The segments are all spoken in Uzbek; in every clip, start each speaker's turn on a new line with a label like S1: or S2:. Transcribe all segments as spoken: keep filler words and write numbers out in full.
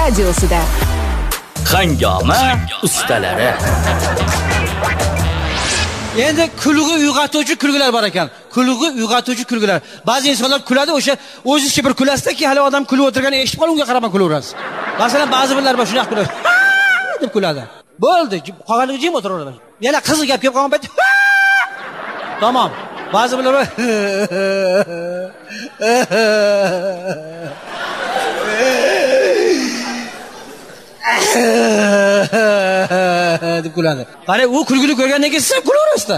S1: radiosida.
S2: Hangoma ustalari.
S3: Endi kulgi uyg'otuvchi kulgilar bor ekan. Kulgi uyg'otuvchi kulgilar. Ba'zi insonlar kuladi, o'sha o'zingizcha bir kulasizki, hali odam kulib o'tirganini eshitib qolib unga qarab kulaverasiz. Masalan, ba'zi birlar bor shunday kuladi. deb kuladi. Bo'ldi, qolganiga jim o'tiraveradi. Yana qiziq gap kelib qolgan payt. Tamam. Ba'zi birlar deb kuladi. Qani u kulgini ko'rgandan keyin siz kulaverasizlar.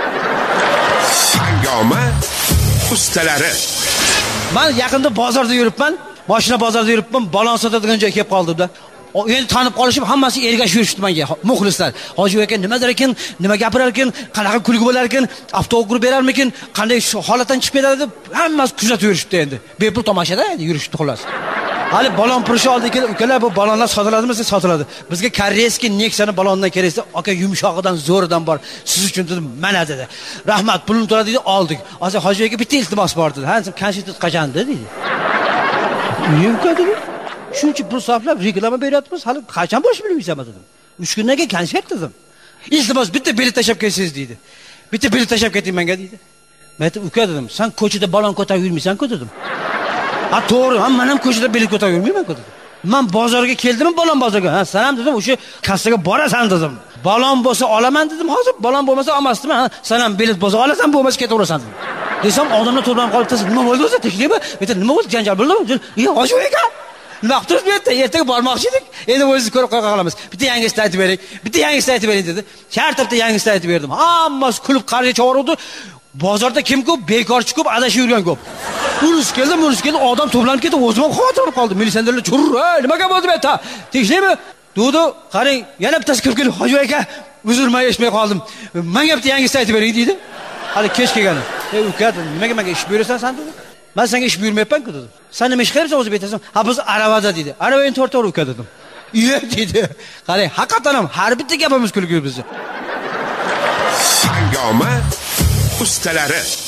S4: Hangoma ustalari.
S3: Men yaqinda bozorda yuribman, mashina bozorda yuribman, balon sotadigan joyga kelib qoldim-da. Endi tanib qolishib, hammasi ergashib yurishdi menga, muxlislar. Hoji aka nimadir ekan, nima gapirar ekan, qanaqa kulgi bo'lar ekan, avtogul berarmikin, qanday holatdan chiqib ketadi deb hammasi kuzatib yurishdi endi. Bepul tomosada endi yurishdi xolos. Hali balon purishi oldi ekan, ukalar bu balonlar sotiladimi? Siz sotiladi. Bizga koreyskiy Nexa'ni balondan keraksa, aka yumshog'idan, zo'ridan bor. Siz uchun dedim, mana dedi. Rahmat, pulni to'ladi dedi, oldik. Hozir hoji aka bitta iltimos bor dedi. Ha, konsertingiz qachon dedi. Nima dedi? Shuncha pul sarflab reklama beryapmiz, hali qachon bo'lishini bilmaysan dedim. uch kundan keyin konsert dedim. Iltimos bitta bilet tashab kelsangiz dedi. Bitta bilet tashab keting menga dedi. Men aytdim, uka dedim, sen ko'chada balon ko'tarib yurmaysan-ku dedim. Ha to'g'ri, ham men ham ko'chada bilet ko'tarib yurmayman-ku dedim. Men bozorga keldimmi, balon bozorga? Ha, sen ham dedim, o'sha kassaga borasan dedim. Balon bo'lsa olaman dedim, hozir balon bo'lmasa olmasdim. Ha, sen ham bilet bo'lsa olasan, bo'lmasa ketaverasan dedim. Desam, odamlar to'planib qolibdi. Nima bo'ldi o'zi? Tekshirib, aytdim, nima bo'ldi? Janjal bo'ldimi? "Yo'q, hoji aka. Vaqtimiz bu yerda, ertaga bormoqchi edik. Endi o'zingiz ko'rib qo'ya qolamiz. Bitta yangisini aytib bering. Bitta yangisini aytib bering" dedi. Shartda yangisini aytib berdim. Hammasi kulib qarshi chavordi. Bozorda kim ko'p, bekorchi ko'p, adashib yurgan ko'p. Urush keldi, urush keldi, odam to'planib ketdi, o'zim ham xotirib qoldim. Militsionerlar churr, nimaga bo'ldi bu yerda? Tekshirmi? Dedi, qarang, yana bittasi kirib keldi. "Hoji aka, uzrmay eshitmay qoldim. Menga bitta yangisini aytib bering" dedi. Hali kech kelgan. "Ey uka, nimaga menga ish buyurasan sen?" dedi. "Men senga ish buyurmayapman-ku" dedim. "Sen nima ish qilyapsan o'zi betasan?" "Ha, biz aravada" dedi. "Aravani tortaver uka" dedim. "Iye" dedi. Qarang, haqiqatan ham har bitta gapimiz kulgu bizni.
S4: Hangoma ustalari.